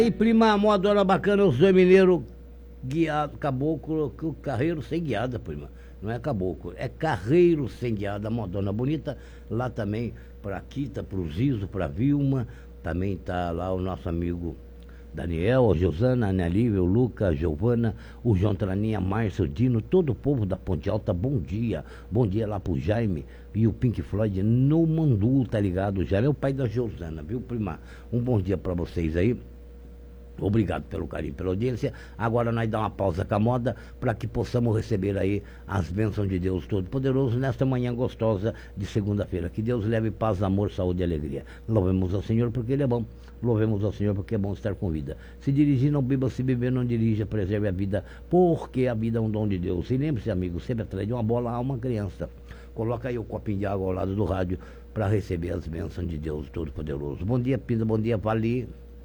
E prima, modona bacana, os dois mineiros guiado, caboclo, carreiro sem guiada, prima. Não é caboclo, é carreiro sem guiada, modona bonita. Lá também, pra Kita, pro Zizo, pra Vilma. Também tá lá o nosso amigo Daniel, a Josana, a Ana Lívia, o Lucas, a Giovana, o João Traninha, a Márcia, o Dino, todo o povo da Ponte Alta, bom dia. Bom dia lá pro Jaime e o Pink Floyd no Mandu, tá ligado? O Jaime é o pai da Josana, viu, prima? Um bom dia pra vocês aí. Obrigado pelo carinho, pela audiência. Agora nós damos uma pausa com a moda para que possamos receber aí as bênçãos de Deus Todo-Poderoso nesta manhã gostosa de segunda-feira. Que Deus leve paz, amor, saúde e alegria. Louvemos ao Senhor porque Ele é bom. Louvemos ao Senhor porque é bom estar com vida. Se dirigir, não beba, se beber, não dirija. Preserve a vida, porque a vida é um dom de Deus. E lembre-se, amigo, sempre atrás de uma bola há uma criança. Coloca aí o copinho de água ao lado do rádio para receber as bênçãos de Deus Todo-Poderoso. Bom dia, Pinda, bom dia, Vale.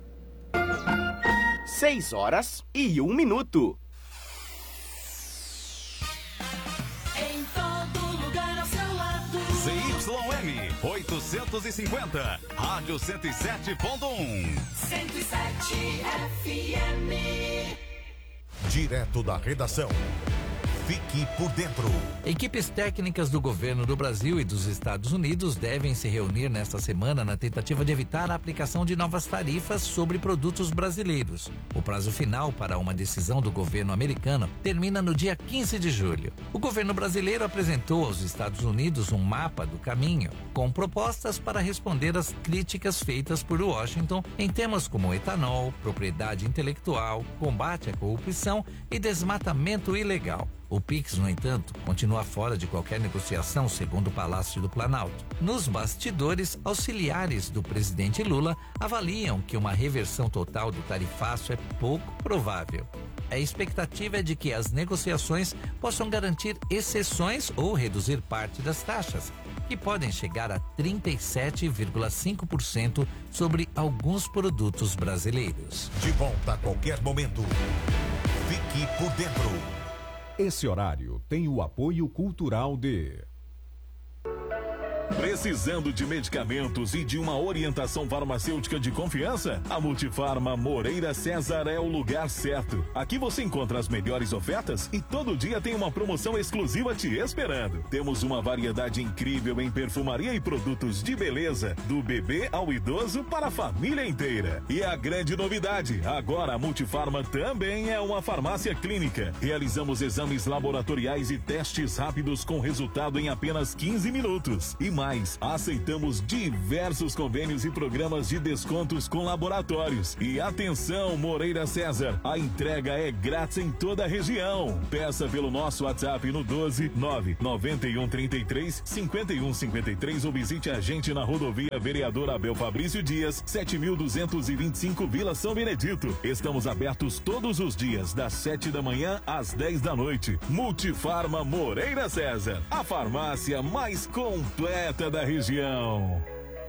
6h01. Em todo lugar ao seu lado. ZYM 850, Rádio 107.1. 107 FM. Direto da redação. Fique por dentro. Equipes técnicas do governo do Brasil e dos Estados Unidos devem se reunir nesta semana na tentativa de evitar a aplicação de novas tarifas sobre produtos brasileiros. O prazo final para uma decisão do governo americano termina no dia 15 de julho. O governo brasileiro apresentou aos Estados Unidos um mapa do caminho, com propostas para responder às críticas feitas por Washington em temas como etanol, propriedade intelectual, combate à corrupção e desmatamento ilegal. O PIX, no entanto, continua fora de qualquer negociação, segundo o Palácio do Planalto. Nos bastidores, auxiliares do presidente Lula avaliam que uma reversão total do tarifaço é pouco provável. A expectativa é de que as negociações possam garantir exceções ou reduzir parte das taxas, que podem chegar a 37,5% sobre alguns produtos brasileiros. De volta a qualquer momento. Fique por dentro. Esse horário tem o apoio cultural de... Precisando de medicamentos e de uma orientação farmacêutica de confiança? A Multifarma Moreira César é o lugar certo. Aqui você encontra as melhores ofertas e todo dia tem uma promoção exclusiva te esperando. Temos uma variedade incrível em perfumaria e produtos de beleza, do bebê ao idoso para a família inteira. E a grande novidade, agora a Multifarma também é uma farmácia clínica. Realizamos exames laboratoriais e testes rápidos com resultado em apenas 15 minutos. E mais, aceitamos diversos convênios e programas de descontos com laboratórios. E atenção, Moreira César, a entrega é grátis em toda a região. Peça pelo nosso WhatsApp no 12 991 33 51 53 ou visite a gente na rodovia Vereador Abel Fabrício Dias, 7225 Vila São Benedito. Estamos abertos todos os dias, das 7 da manhã às 10 da noite. Multifarma Moreira César, a farmácia mais completa da região.